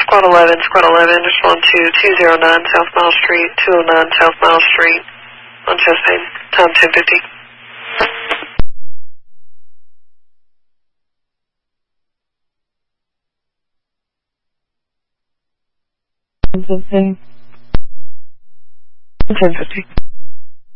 Squad 11, respond to 209 South Mile Street, 209 South Mile Street on Chastain, time 10:50. Something. 10:50.